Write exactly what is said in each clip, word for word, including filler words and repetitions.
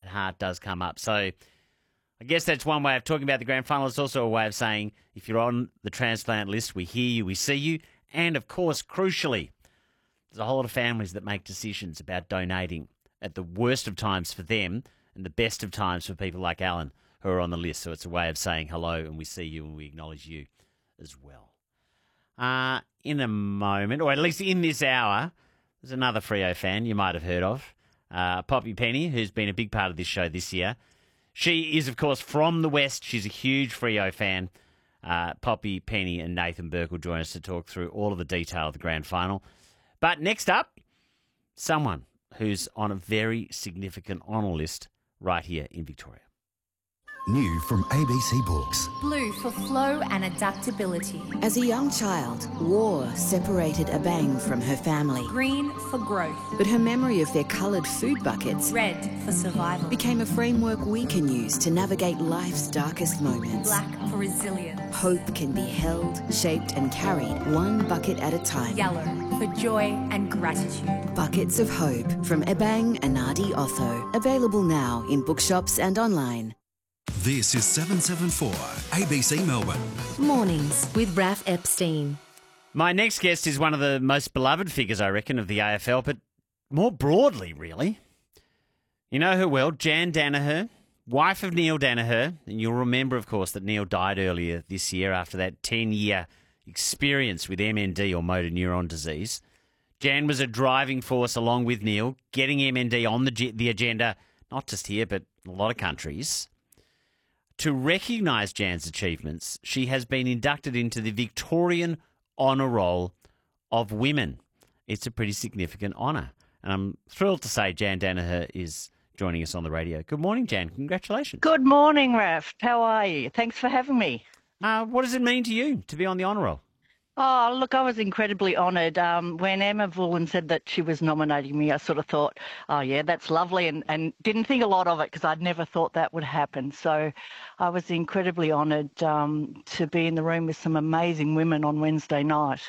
heart does come up. So I guess that's one way of talking about the grand final. It's also a way of saying if you're on the transplant list, we hear you, we see you. And, of course, crucially, there's a whole lot of families that make decisions about donating at the worst of times for them and the best of times for people like Alan who are on the list. So it's a way of saying hello and we see you and we acknowledge you as well. Uh, in a moment, or at least in this hour, there's another Freo fan you might have heard of, uh, Poppy Penny, who's been a big part of this show this year. She is, of course, from the West. She's a huge Freo fan. Uh, Poppy Penny and Nathan Burke will join us to talk through all of the detail of the grand final. But next up, someone who's on a very significant honour list right here in Victoria. New from A B C Books. Blue for flow and adaptability. As a young child, war separated Abang from her family. Green for growth. But her memory of their coloured food buckets, red for survival, became a framework we can use to navigate life's darkest moments. Black for resilience. Hope can be held, shaped and carried one bucket at a time. Yellow for joy and gratitude. Buckets of Hope from Abang Anadi Otho. Available now in bookshops and online. This is seven seventy-four A B C Melbourne. Mornings with Raph Epstein. My next guest is one of the most beloved figures, I reckon, of the A F L, but more broadly, really. You know her well, Jan Daniher, wife of Neil Daniher, and you'll remember, of course, that Neil died earlier this year after that ten-year experience with M N D, or motor neuron disease. Jan was a driving force, along with Neil, getting M N D on the, the agenda, not just here, but in a lot of countries. To recognise Jan's achievements, she has been inducted into the Victorian Honour Roll of Women. It's a pretty significant honour. And I'm thrilled to say Jan Daniher is joining us on the radio. Good morning, Jan. Congratulations. Good morning, Raph. How are you? Thanks for having me. Uh, what does it mean to you to be on the Honour Roll? Oh, look, I was incredibly honoured. Um, when Emma Vullen said that she was nominating me, I sort of thought, oh, yeah, that's lovely, and, and didn't think a lot of it because I'd never thought that would happen. So I was incredibly honoured um, to be in the room with some amazing women on Wednesday night.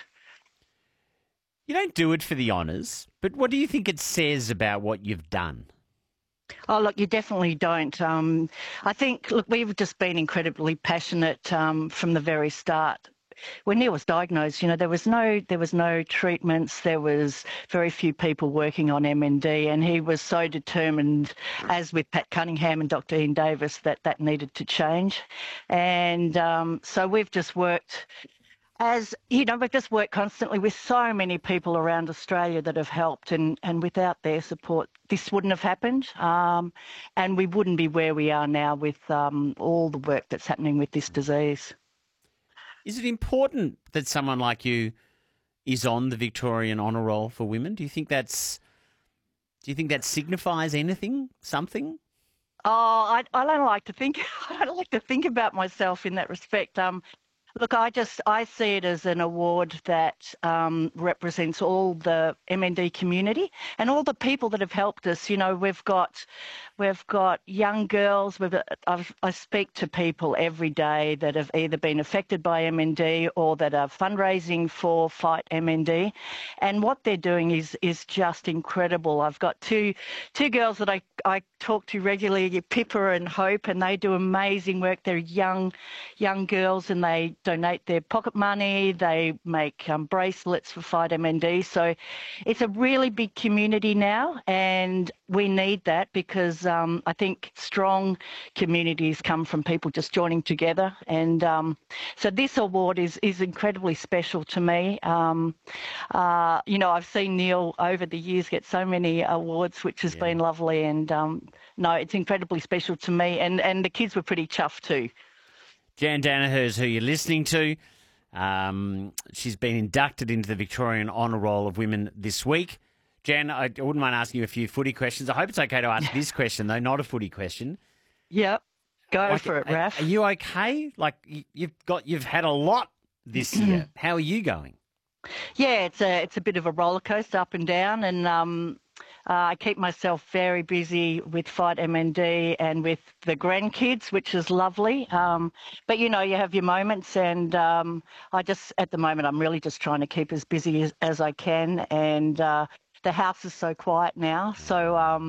You don't do it for the honours, but what do you think it says about what you've done? Oh, look, you definitely don't. Um, I think, look, we've just been incredibly passionate um, from the very start. When Neil was diagnosed, you know, there was no there was no treatments. There was very few people working on M N D, and he was so determined, as with Pat Cunningham and Doctor Ian Davis, that that needed to change. And um, so we've just worked, as you know, we've just worked constantly with so many people around Australia that have helped, and, and without their support, this wouldn't have happened, um, and we wouldn't be where we are now with um, all the work that's happening with this disease. Is it important that someone like you is on the Victorian Honour Roll for Women? Do you think that's do you think that signifies anything, something? Oh, I, I don't like to think. I don't like to think about myself in that respect. Um, look, I just I see it as an award that um, represents all the M N D community and all the people that have helped us. You know, we've got we've got young girls. We've I've, I speak to people every day that have either been affected by M N D or that are fundraising for Fight M N D, and what they're doing is is just incredible. I've got two two girls that I I talk to regularly, Pippa and Hope, and they do amazing work. They're young young girls, and they donate their pocket money. They make um, bracelets for Fight M N D. So it's a really big community now, and we need that because um, I think strong communities come from people just joining together. And um, so this award is, is incredibly special to me. Um, uh, you know, I've seen Neil over the years get so many awards, which has yeah. been lovely. And um, no, it's incredibly special to me. And, and the kids were pretty chuffed too. Jan Daniher is who you're listening to. Um, she's been inducted into the Victorian Honour Roll of Women this week. Jan, I wouldn't mind asking you a few footy questions. I hope it's okay to ask this question, though, not a footy question. Yep, go like, for it, Raph. Are you okay? Like you've got, you've had a lot this year. How are you going? Yeah, it's a it's a bit of a roller coaster, up and down, and um, uh, I keep myself very busy with Fight M N D and with the grandkids, which is lovely. Um, but you know, you have your moments, and um, I just at the moment I'm really just trying to keep as busy as, as I can, and uh, the house is so quiet now, so. Um,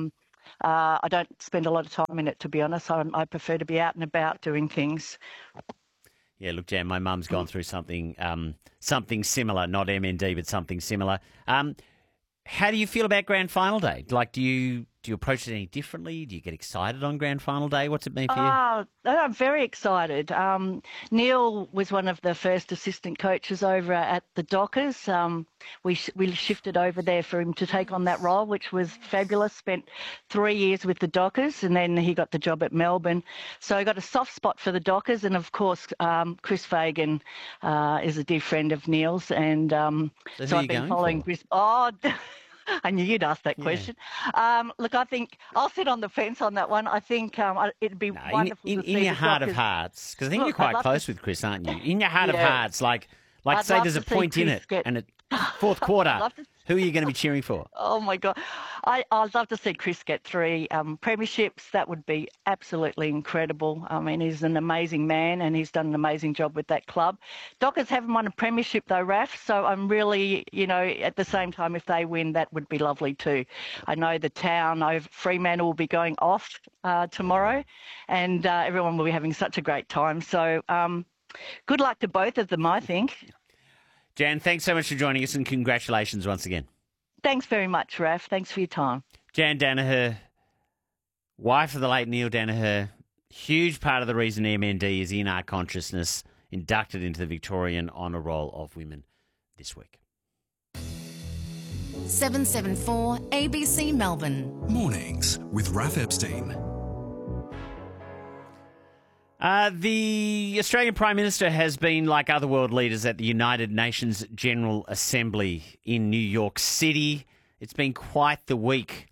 Uh, I don't spend a lot of time in it, to be honest. I, I prefer to be out and about doing things. Yeah, look, Jan, my mum's gone through something um, something similar, not M N D, but something similar. Um, how do you feel about Grand Final Day? Like, do you do you approach it any differently? Do you get excited on Grand Final Day? What's it mean for you? Oh, I'm very excited. Um, Neil was one of the first assistant coaches over at the Dockers. Um, we sh- we shifted over there for him to take on that role, which was fabulous. Spent three years with the Dockers, and then he got the job at Melbourne. So I got a soft spot for the Dockers, and of course, um, Chris Fagan uh, is a dear friend of Neil's, and um, So who so are I've you been going following for? Chris. Oh. I knew you'd ask that question. Um, look, I think I'll sit on the fence on that one. I think um, I- it'd be No, in, wonderful in, to see in your the heart of Dockers. hearts, because I think Look, you're quite I'd love close to- with Chris, aren't you? In your heart of Yeah. hearts, like, like I'd say love there's to a see point in Chris it, get- and it fourth quarter, I'd love to- who are you going to be cheering for? Oh my God, I, I'd love to see Chris get three um, premierships. That would be absolutely incredible. I mean, he's an amazing man, and he's done an amazing job with that club. Dockers haven't won a premiership though, Raf. So I'm really, you know, at the same time, if they win, that would be lovely too. I know the town over Fremantle will be going off uh, tomorrow, and uh, everyone will be having such a great time. So um, good luck to both of them, I think. Jan, thanks so much for joining us, and congratulations once again. Thanks very much, Raf. Thanks for your time. Jan Danaher, wife of the late Neil Danaher, huge part of the reason M N D is in our consciousness, inducted into the Victorian Honour Roll of Women this week. seven seven four A B C Melbourne. Mornings with Raf Epstein. Uh, the Australian Prime Minister has been like other world leaders at the United Nations General Assembly in New York City. It's been quite the week.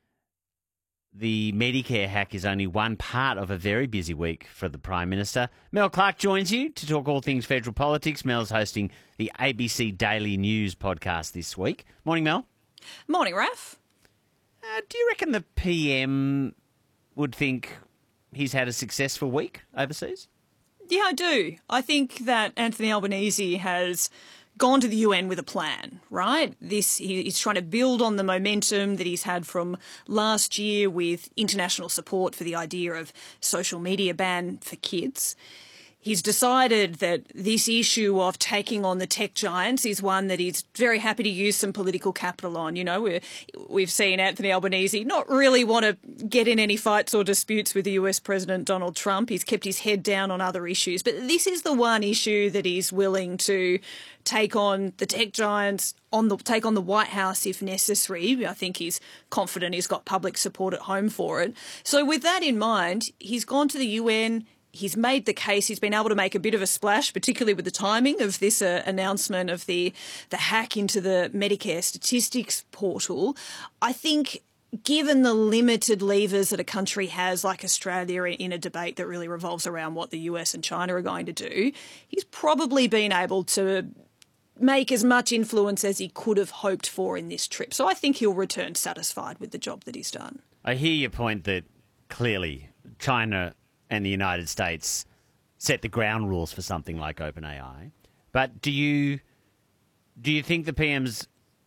The Medicare hack is only one part of a very busy week for the Prime Minister. Mel Clark joins you to talk all things federal politics. Mel's hosting the A B C Daily News podcast this week. Morning, Mel. Morning, Raf. Uh, do you reckon the P M would think he's had a successful week overseas? Yeah, I do. I think that Anthony Albanese has gone to the U N with a plan, right? This he, he's trying to build on the momentum that he's had from last year with international support for the idea of social media ban for kids. He's decided that this issue of taking on the tech giants is one that he's very happy to use some political capital on. You know, we're, we've seen Anthony Albanese not really want to get in any fights or disputes with the U S President Donald Trump. He's kept his head down on other issues. But this is the one issue that he's willing to take on the tech giants, on the take on the White House if necessary. I think he's confident he's got public support at home for it. So with that in mind, he's gone to the U N. He's made the case. He's been able to make a bit of a splash, particularly with the timing of this uh, announcement of the the hack into the Medicare statistics portal. I think given the limited levers that a country has like Australia in a debate that really revolves around what the U S and China are going to do, he's probably been able to make as much influence as he could have hoped for in this trip. So I think he'll return satisfied with the job that he's done. I hear your point that clearly China and the United States set the ground rules for something like OpenAI. But do you do you think the P M's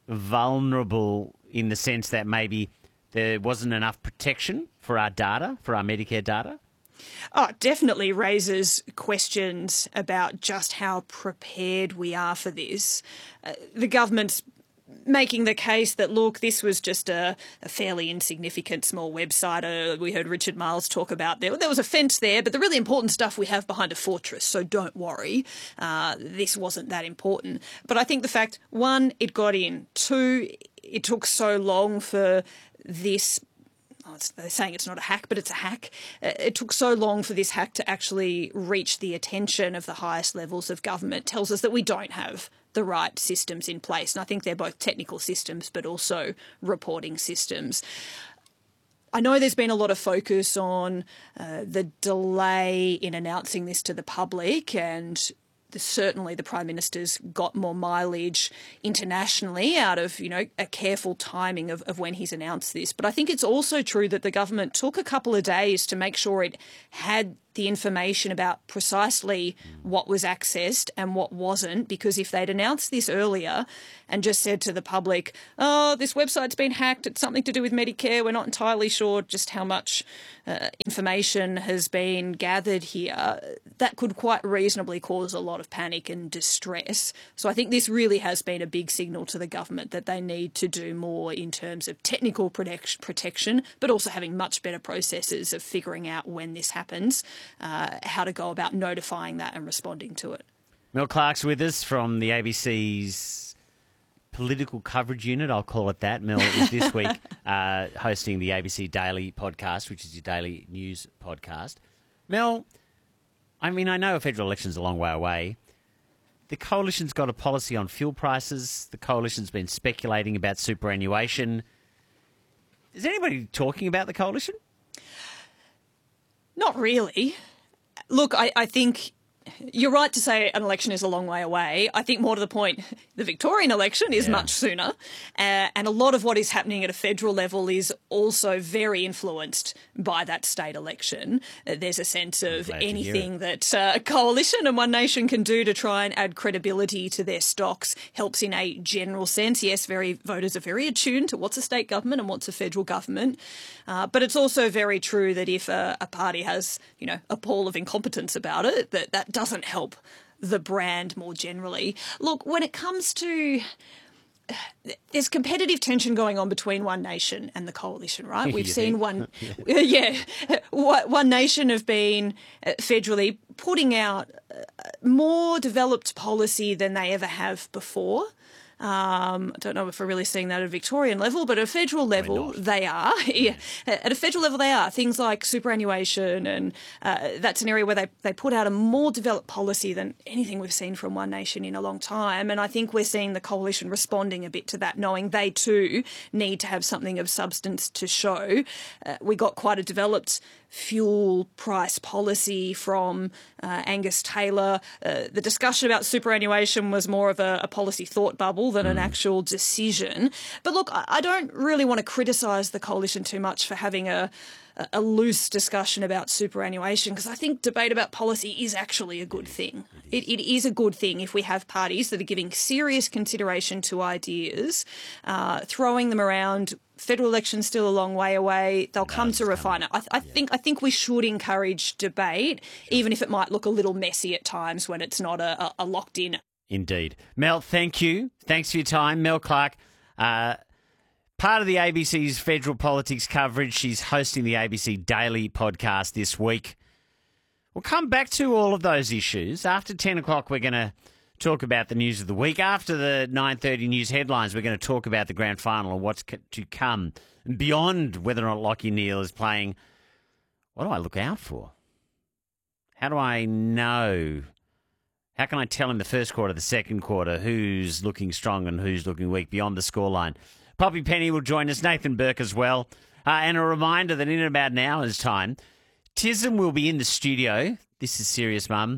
vulnerable in the sense that maybe there wasn't enough protection for our data, for our Medicare data? Oh, it definitely raises questions about just how prepared we are for this. Uh, the government's making the case that, look, this was just a, a fairly insignificant small website. Uh, we heard Richard Marles talk about there. There was a fence there, but the really important stuff we have behind a fortress, so don't worry. Uh, this wasn't that important. But I think the fact, one, it got in. Two, it took so long for this... Oh, it's, they're saying it's not a hack, but it's a hack. Uh, it took so long for this hack to actually reach the attention of the highest levels of government. It tells us that we don't have the right systems in place. And I think they're both technical systems, but also reporting systems. I know there's been a lot of focus on uh, the delay in announcing this to the public, and the, certainly the Prime Minister's got more mileage internationally out of, you know, a careful timing of, of when he's announced this. But I think it's also true that the government took a couple of days to make sure it had the information about precisely what was accessed and what wasn't, because if they'd announced this earlier and just said to the public, oh, this website's been hacked, it's something to do with Medicare, we're not entirely sure just how much uh, information has been gathered here, that could quite reasonably cause a lot of panic and distress. So I think this really has been a big signal to the government that they need to do more in terms of technical protect- protection, but also having much better processes of figuring out when this happens. Uh, how to go about notifying that and responding to it. Mel Clark's with us from the A B C's political coverage unit, I'll call it that. Mel is this week uh, hosting the A B C Daily podcast, which is your daily news podcast. Mel, I mean, I know a federal election's a long way away. The Coalition's got a policy on fuel prices. The Coalition's been speculating about superannuation. Is anybody talking about the Coalition? Not really. Look, I, I think you're right to say an election is a long way away. I think more to the point, the Victorian election is Yeah. much sooner. Uh, and a lot of what is happening at a federal level is also very influenced by that state election. Uh, there's a sense of glad to hear anything that uh, a coalition and One Nation can do to try and add credibility to their stocks helps in a general sense. Yes, very voters are very attuned to what's a state government and what's a federal government. Uh, but it's also very true that if a, a party has, you know, a pall of incompetence about it, that that doesn't help the brand more generally. Look, when it comes to... There's competitive tension going on between One Nation and the Coalition, right? We've You seen think? one, yeah, One Nation have been federally putting out more developed policy than they ever have before. Um, I don't know if we're really seeing that at a Victorian level, but at a federal level, they are. Yeah. At a federal level, they are. Things like superannuation, and uh, that's an area where they, they put out a more developed policy than anything we've seen from One Nation in a long time. And I think we're seeing the Coalition responding a bit to that, knowing they too need to have something of substance to show. Uh, we got quite a developed fuel price policy from uh, Angus Taylor. Uh, the discussion about superannuation was more of a, a policy thought bubble than an actual decision. But look, I, I don't really want to criticise the Coalition too much for having a a loose discussion about superannuation, because I think debate about policy is actually a good thing. It, it is a good thing if we have parties that are giving serious consideration to ideas, uh, throwing them around. Federal election's still a long way away. They'll come to refine it. I, I think I think we should encourage debate, even if it might look a little messy at times when it's not a, a, a locked in. Indeed. Mel, thank you. Thanks for your time. Mel Clark, uh, part of the A B C's federal politics coverage. She's hosting the A B C Daily podcast this week. We'll come back to all of those issues. After ten o'clock, we're going to talk about the news of the week. After the nine thirty news headlines, we're going to talk about the grand final and what's to come. And beyond whether or not Lachie Neale is playing, what do I look out for? How do I know? How can I tell in the first quarter, the second quarter, who's looking strong and who's looking weak beyond the scoreline? Poppy Penny will join us, Nathan Burke as well. Uh, and a reminder that in about an hour's time, Tism will be in the studio. This is Serious Mum.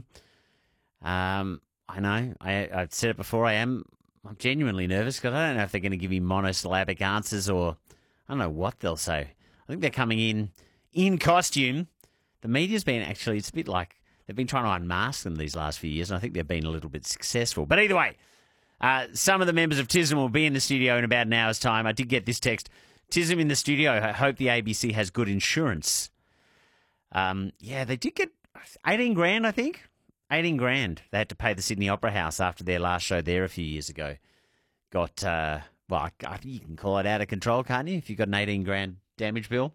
Um, I know, I, I've said it before, I am I'm genuinely nervous because I don't know if they're going to give me monosyllabic answers or I don't know what they'll say. I think they're coming in in costume. The media's been actually, it's a bit like they've been trying to unmask them these last few years, and I think they've been a little bit successful. But either way, uh, some of the members of Tism will be in the studio in about an hour's time. I did get this text. Tism in the studio. I hope the A B C has good insurance. Um, yeah, they did get eighteen grand, I think. eighteen grand they had to pay the Sydney Opera House after their last show there a few years ago. Got, uh, well, I, you can call it out of control, can't you, if you've got an eighteen grand damage bill?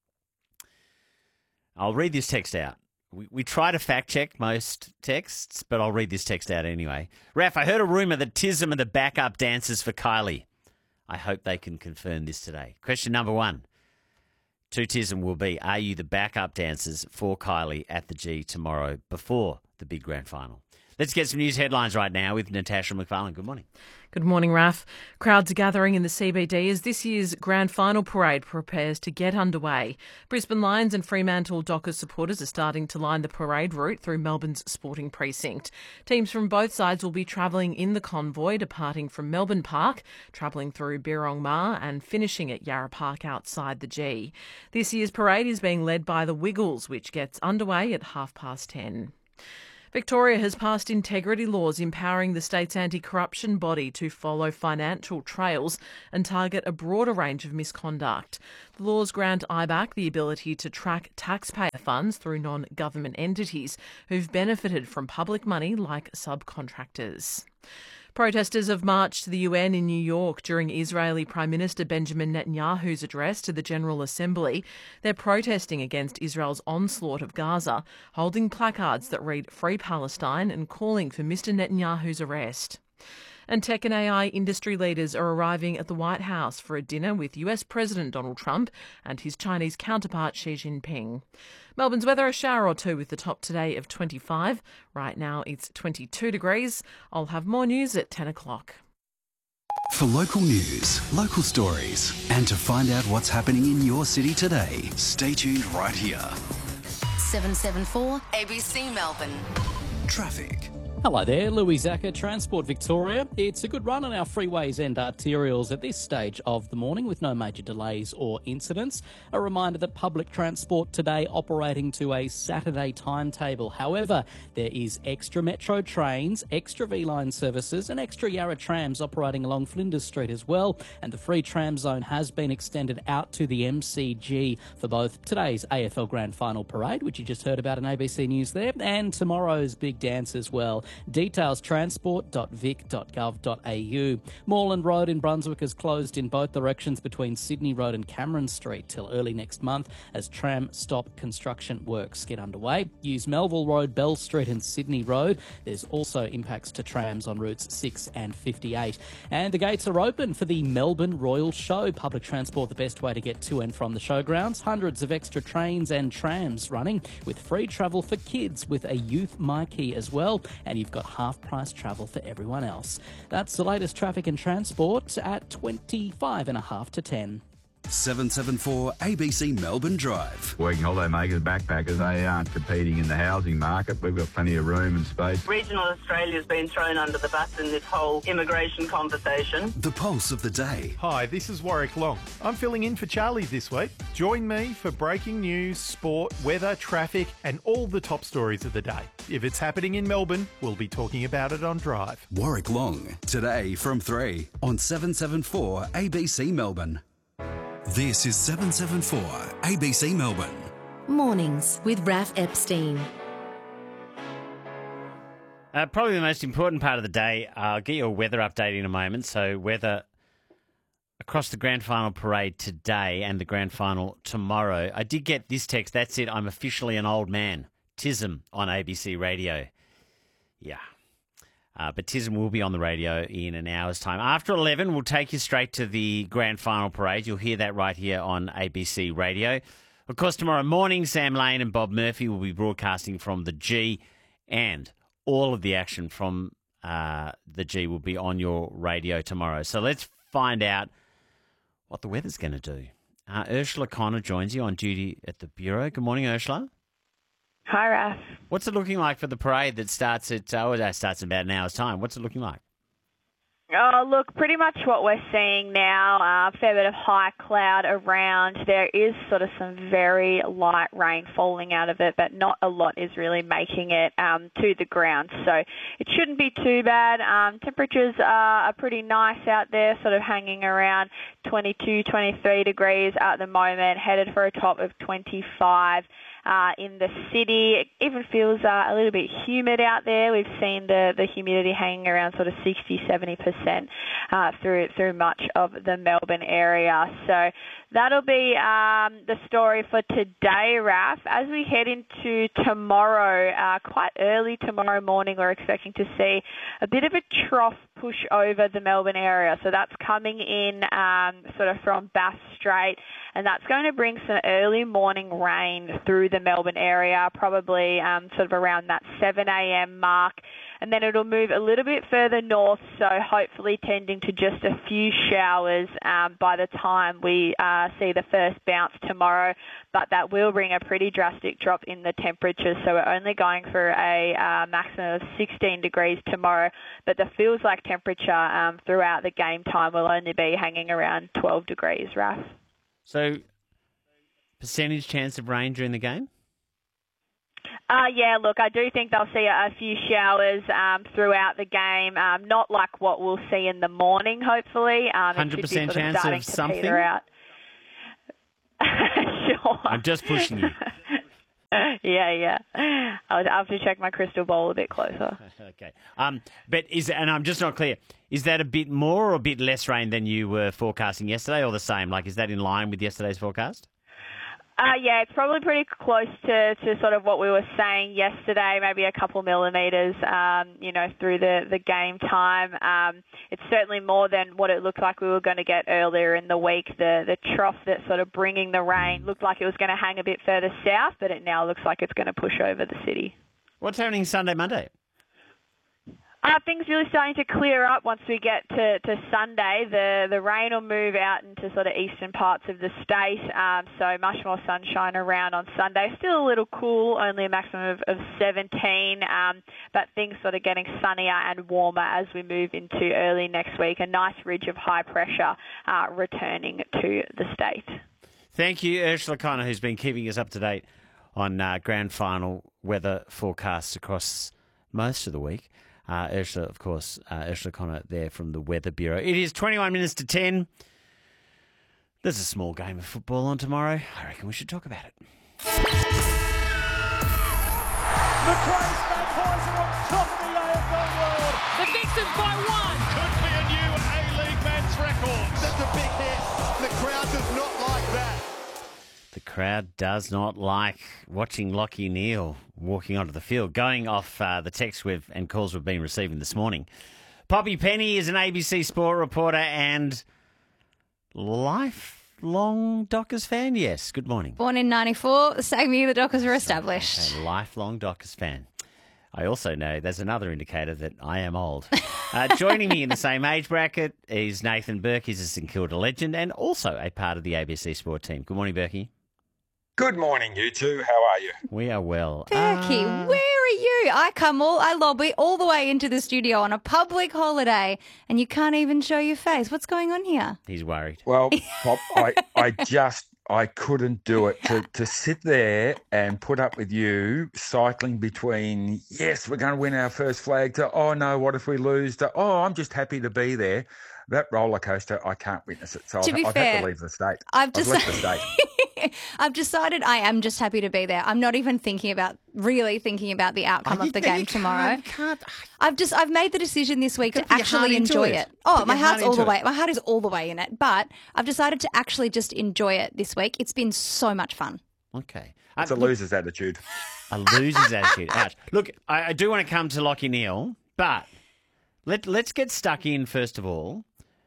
I'll read this text out. We, we try to fact-check most texts, but I'll read this text out anyway. Raph, I heard a rumour that Tism are the backup dancers for Kylie. I hope they can confirm this today. Question number one to Tism will be, are you the backup dancers for Kylie at the G tomorrow before the big grand final? Let's get some news headlines right now with Natasha McFarlane. Good morning. Good morning, Raf. Crowds are gathering in the C B D as this year's Grand Final parade prepares to get underway. Brisbane Lions and Fremantle Dockers supporters are starting to line the parade route through Melbourne's sporting precinct. Teams from both sides will be travelling in the convoy, departing from Melbourne Park, travelling through Birrong Ma and finishing at Yarra Park outside the G. This year's parade is being led by the Wiggles, which gets underway at half past ten. Victoria has passed integrity laws empowering the state's anti-corruption body to follow financial trails and target a broader range of misconduct. The laws grant I B A C the ability to track taxpayer funds through non-government entities who've benefited from public money like subcontractors. Protesters have marched to the U N in New York during Israeli Prime Minister Benjamin Netanyahu's address to the General Assembly. They're protesting against Israel's onslaught of Gaza, holding placards that read Free Palestine and calling for Mister Netanyahu's arrest. And tech and A I industry leaders are arriving at the White House for a dinner with U S President Donald Trump and his Chinese counterpart Xi Jinping. Melbourne's weather, a shower or two with the top today of twenty-five. Right now it's twenty-two degrees. I'll have more news at ten o'clock. For local news, local stories, and to find out what's happening in your city today, stay tuned right here. seven seven four A B C Melbourne. Traffic. Hello there, Louis Zacher, Transport Victoria. It's a good run on our freeways and arterials at this stage of the morning with no major delays or incidents. A reminder that public transport today operating to a Saturday timetable. However, there is extra Metro trains, extra V-Line services and extra Yarra trams operating along Flinders Street as well. And the free tram zone has been extended out to the M C G for both today's A F L Grand Final Parade, which you just heard about in A B C News there, and tomorrow's big dance as well. Details transport dot vic dot gov dot a u. Moreland Road in Brunswick is closed in both directions between Sydney Road and Cameron Street till early next month as tram stop construction works get underway. Use Melville Road, Bell Street and Sydney Road. There's also impacts to trams on routes six and fifty-eight. And the gates are open for the Melbourne Royal Show. Public transport the best way to get to and from the showgrounds. Hundreds of extra trains and trams running with free travel for kids with a youth marquee as well. And you've got half-price travel for everyone else. That's the latest traffic and transport at twenty-five and a half to ten. seven seven four A B C Melbourne Drive. Working holiday makers, backpackers, they aren't competing in the housing market. We've got plenty of room and space. Regional Australia's been thrown under the bus in this whole immigration conversation. The pulse of the day. Hi, this is Warwick Long. I'm filling in for Charlie this week. Join me for breaking news, sport, weather, traffic and all the top stories of the day. If it's happening in Melbourne, we'll be talking about it on Drive. Warwick Long, today from three on seven seven four A B C Melbourne. This is seven seven four A B C Melbourne. Mornings with Raf Epstein. Uh, probably the most important part of the day. Uh, I'll get you a weather update in a moment. So weather across the Grand Final parade today and the Grand Final tomorrow. I did get this text. That's it. I'm officially an old man. Tism on A B C Radio. Yeah. Uh, but Tism will be on the radio in an hour's time. After eleven, we'll take you straight to the Grand Final parade. You'll hear that right here on A B C Radio. Of course, tomorrow morning, Sam Lane and Bob Murphy will be broadcasting from the G, and all of the action from uh, the G will be on your radio tomorrow. So let's find out what the weather's going to do. Uh, Ursula Connor joins you on duty at the Bureau. Good morning, Ursula. Hi, Raf. What's it looking like for the parade that starts at, uh, well, that starts in about an hour's time? What's it looking like? Oh, look, pretty much what we're seeing now, a uh, fair bit of high cloud around. There is sort of some very light rain falling out of it, but not a lot is really making it um, to the ground. So it shouldn't be too bad. Um, temperatures are, are pretty nice out there, sort of hanging around twenty-two, twenty-three degrees at the moment, headed for a top of twenty-five. Uh, in the city. It even feels uh, a little bit humid out there. We've seen the, the humidity hanging around sort of sixty, seventy percent uh, through through much of the Melbourne area. So that'll be um, the story for today, Raf. As we head into tomorrow, uh, quite early tomorrow morning, we're expecting to see a bit of a trough push over the Melbourne area. So that's coming in um, sort of from Bass Strait, and that's going to bring some early morning rain through the Melbourne area, probably um, sort of around that seven a.m. mark. and then it'll move a little bit further north, so hopefully tending to just a few showers um, by the time we uh, see the first bounce tomorrow. But that will bring a pretty drastic drop in the temperature, so we're only going for a uh, maximum of sixteen degrees tomorrow, but the feels like temperature um, throughout the game time will only be hanging around twelve degrees, Raf. So, percentage chance of rain during the game? Uh, yeah, look, I do think they'll see a, a few showers um, throughout the game, um, not like what we'll see in the morning, hopefully. Um, one hundred percent chance of something? Out. Sure. I'm just pushing you. yeah, yeah. I'll have to check my crystal ball a bit closer. Okay. Um, but is and I'm just not clear. Is that a bit more or a bit less rain than you were forecasting yesterday, or the same? Like, is that in line with yesterday's forecast? Uh, yeah, it's probably pretty close to, to sort of what we were saying yesterday, maybe a couple millimetres, um, you know, through the, the game time. Um, it's certainly more than what it looked like we were going to get earlier in the week. The, the trough that's sort of bringing the rain looked like it was going to hang a bit further south, but it now looks like it's going to push over the city. What's happening Sunday, Monday? Uh, things really starting to clear up once we get to, to Sunday. The the rain will move out into sort of eastern parts of the state, um, so much more sunshine around on Sunday. Still a little cool, only a maximum of, of seventeen, um, but things sort of getting sunnier and warmer as we move into early next week. A nice ridge of high pressure uh, returning to the state. Thank you, Ursula Connor, who's been keeping us up to date on uh, grand final weather forecasts across most of the week. Uh, Ursula, of course, uh, Ursula Connor there from the Weather Bureau. It is twenty-one minutes to ten. There's a small game of football on tomorrow. I reckon we should talk about it. The Crows make Heiser on top of the A F L world. The Vixens by one. Could be a new A-League men's record. That's a big hit. The crowd does not like that. The crowd does not like watching Lachie Neale walking onto the field, going off uh, the texts we've, and calls we've been receiving this morning. Poppy Penny is an A B C Sport reporter and lifelong Dockers fan. Yes, good morning. Born in ninety-four, the same year the Dockers were established. A lifelong Dockers fan. I also know there's another indicator that I am old. Uh, joining me in the same age bracket is Nathan Burke. He's a St Kilda legend and also a part of the A B C Sport team. Good morning, Berkey. Good morning, you two. How are you? We are well. Berkey, uh... where are you? I come all, I lobby all the way into the studio on a public holiday and you can't even show your face. What's going on here? He's worried. Well, Pop, I, I just, I couldn't do it. To, to sit there and put up with you cycling between, yes, we're going to win our first flag, to, oh, no, what if we lose, to, oh, I'm just happy to be there. That roller coaster, I can't witness it. So to I've, be I've fair, had to leave the state. I've, just, I've left the state. I've decided I am just happy to be there. I'm not even thinking about, really thinking about the outcome oh, of the you, game you tomorrow. Can't, can't. I've just, I've made the decision this week to actually enjoy it. it. Oh, Put my heart's all the it. way, my heart is all the way in it. But I've decided to actually just enjoy it this week. It's been so much fun. Okay. It's uh, a loser's look, attitude. A loser's attitude. Ouch. Look, I, I do want to come to Lachie Neale, but let, let's get stuck in first of all.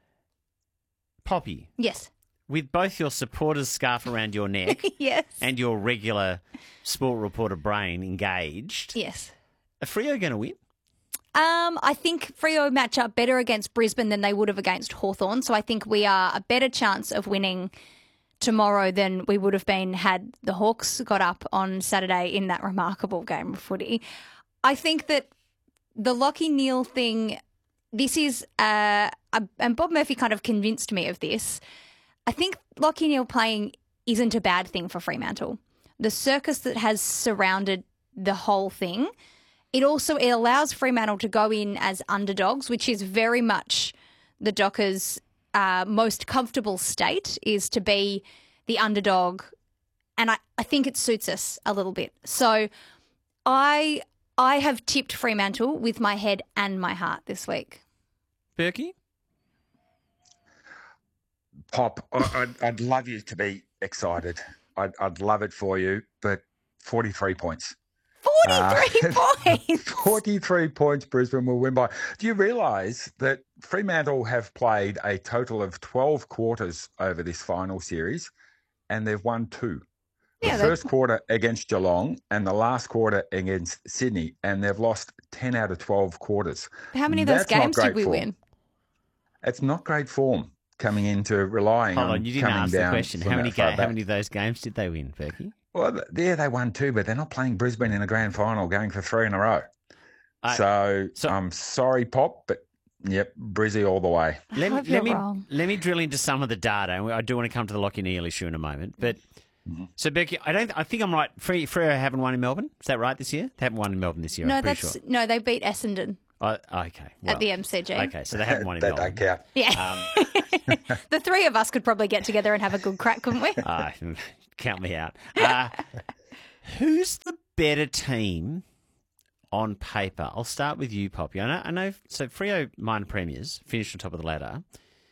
Poppy. Yes. With both your supporters' scarf around your neck yes. and your regular sport reporter brain engaged. Yes. Are Freo going to win? Um, I think Freo match up better against Brisbane than they would have against Hawthorn. So I think we are a better chance of winning tomorrow than we would have been had the Hawks got up on Saturday in that remarkable game of footy. I think that the Lachie Neale thing, this is, uh, a, and Bob Murphy kind of convinced me of this. I think Lachie Neale playing isn't a bad thing for Fremantle. The circus that has surrounded the whole thing, it also it allows Fremantle to go in as underdogs, which is very much the Dockers' uh, most comfortable state, is to be the underdog. And I, I think it suits us a little bit. So I I have tipped Fremantle with my head and my heart this week. Berkey? Pop, I, I'd, I'd love you to be excited. I'd, I'd love it for you, but forty-three points. forty-three uh, points? forty-three points Brisbane will win by. Do you realise that Fremantle have played a total of twelve quarters over this final series and they've won two? Yeah, the first quarter against Geelong and the last quarter against Sydney, and they've lost ten out of twelve quarters. How many of those That's not games did great we form. win? It's not great form coming into relying Hold on, on, you didn't coming ask the down question. from How that many, far ga- how back. many of those games did they win, Berkey? Well, th- yeah, they won two, but they're not playing Brisbane in a grand final, going for three in a row. I- so, so- I'm sorry, Pop, but yep, Brizzy all the way. Let me, hope let you're me wrong. let me drill into some of the data. and I do want to come to the Lachie Neale issue in a moment. But so Becky, I don't. I think I'm right. Free Freo haven't won in Melbourne. Is that right this year? They haven't won in Melbourne this year. No, I'm pretty that's sure. no. They beat Essendon Oh, okay. Well, at the M C G. Okay, so they haven't won in that Melbourne. don't count. Yeah, Um, the three of us could probably get together and have a good crack, couldn't we? ah, count me out. Uh, who's the better team on paper? I'll start with you, Poppy. I know. I know. So Freo minor premiers finished on top of the ladder.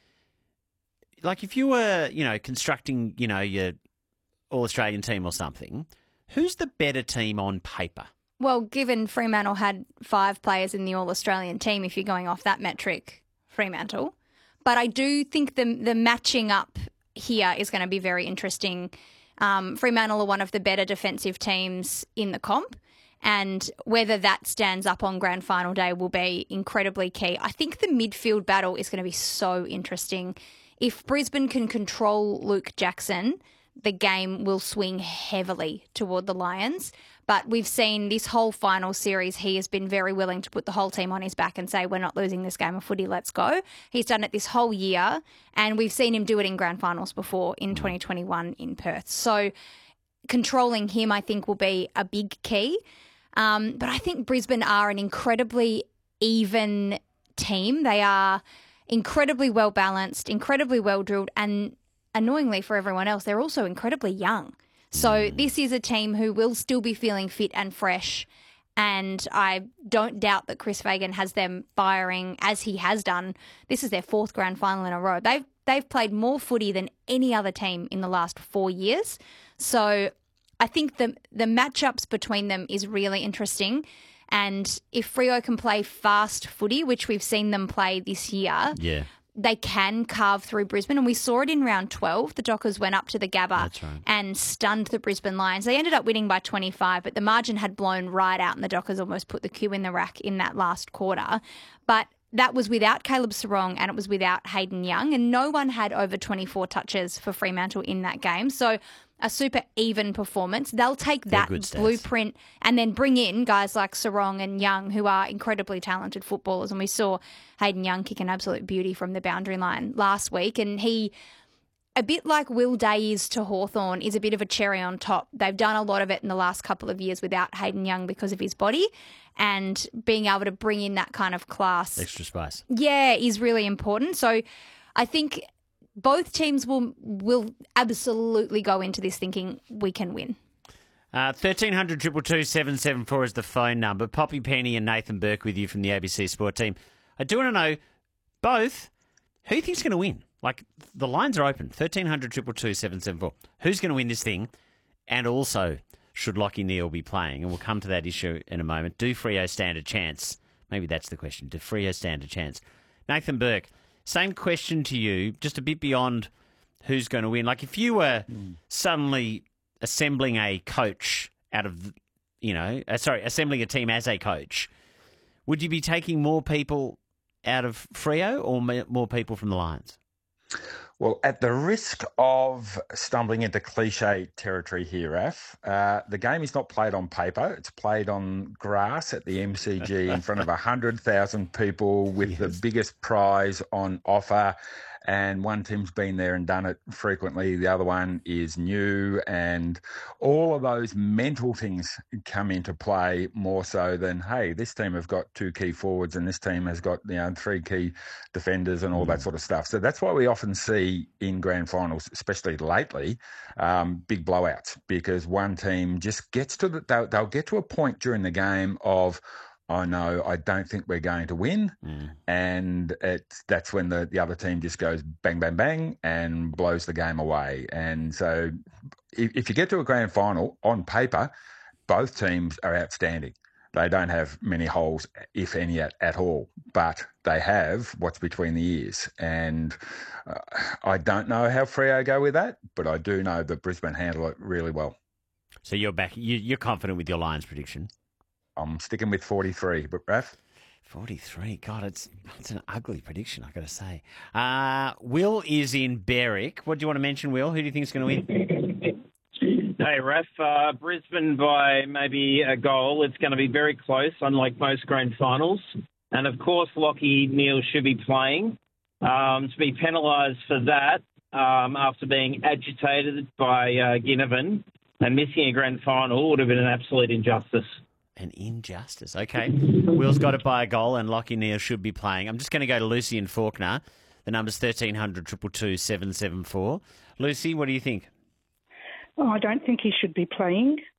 Like if you were, you know, constructing, you know, your All-Australian team or something, who's the better team on paper? Well, given Fremantle had five players in the All-Australian team, if you're going off that metric, Fremantle. But I do think the the matching up here is going to be very interesting. Um, Fremantle are one of the better defensive teams in the comp, and whether that stands up on grand final day will be incredibly key. I think the midfield battle is going to be so interesting. If Brisbane can control Luke Jackson, the game will swing heavily toward the Lions. But we've seen this whole final series, he has been very willing to put the whole team on his back and say, we're not losing this game of footy, let's go. He's done it this whole year, and we've seen him do it in grand finals before in twenty twenty-one in Perth. So controlling him, I think, will be a big key. Um, but I think Brisbane are an incredibly even team. They are incredibly well balanced, incredibly well drilled, and annoyingly for everyone else, they're also incredibly young. So this is a team who will still be feeling fit and fresh, and I don't doubt that Chris Fagan has them firing as he has done. This is their fourth grand final in a row. They've they've played more footy than any other team in the last four years. So I think the the matchups between them is really interesting. And if Freo can play fast footy, which we've seen them play this year, Yeah. they can carve through Brisbane. And we saw it in round twelve. The Dockers went up to the Gabba That's right. and stunned the Brisbane Lions. They ended up winning by twenty-five, but the margin had blown right out and the Dockers almost put the cue in the rack in that last quarter. But that was without Caleb Sarong and it was without Hayden Young, and no one had over twenty-four touches for Fremantle in that game. So a super even performance. They'll take They're that good stats. blueprint and then bring in guys like Sarong and Young, who are incredibly talented footballers. And we saw Hayden Young kick an absolute beauty from the boundary line last week. And he, a bit like Will Day is to Hawthorn, is a bit of a cherry on top. They've done a lot of it in the last couple of years without Hayden Young because of his body, and being able to bring in that kind of class, Extra spice. yeah, is really important. So I think both teams will will absolutely go into this thinking we can win. Uh, thirteen hundred, two two two, seven seven four is the phone number. Poppy Penny and Nathan Burke with you from the A B C Sport team. I do want to know, both, who do you think's going to win? Like, the lines are open. thirteen hundred, two two two, seven seven four. Who's going to win this thing? And also, should Lachie Neale be playing? And we'll come to that issue in a moment. Do Freo stand a chance? Maybe that's the question. Do Freo stand a chance? Nathan Burke, same question to you, just a bit beyond who's going to win. Like, if you were mm. suddenly assembling a coach out of, you know, uh, sorry, assembling a team as a coach, would you be taking more people out of Freo or more people from the Lions? Well, at the risk of stumbling into cliche territory here, Raf, uh, the game is not played on paper. It's played on grass at the M C G in front of one hundred thousand people with yes. the biggest prize on offer. And one team's been there and done it frequently. The other one is new. And all of those mental things come into play more so than, hey, this team have got two key forwards and this team has got, you know, three key defenders and all mm. that sort of stuff. So that's why we often see in grand finals, especially lately, um, big blowouts, because one team just gets to the, they'll, they'll get to a point during the game of, oh, no, I don't think we're going to win. Mm. And it's, that's when the, the other team just goes bang, bang, bang and blows the game away. And so if, if you get to a grand final, on paper, both teams are outstanding. They don't have many holes, if any, at, at all, but they have what's between the ears. And uh, I don't know how Freo go with that, but I do know that Brisbane handle it really well. So you're back. You, you're confident with your Lions prediction? I'm sticking with forty-three, but Raph? forty-three. God, it's it's an ugly prediction, I've got to say. Uh, Will is in Berwick. What do you want to mention, Will? Who do you think is going to win? Hey, Raf, uh, Brisbane by maybe a goal. It's going to be very close, unlike most grand finals. And, of course, Lachie Neale should be playing. Um, to be penalised for that um, after being agitated by uh, Ginnivan and missing a grand final would have been an absolute injustice. An injustice. Okay. Will's got it by a goal and Lachie Neale should be playing. I'm just going to go to Lucy and Faulkner. The number's thirteen hundred, two two two, seven seven four. Lucy, what do you think? Oh, I don't think he should be playing.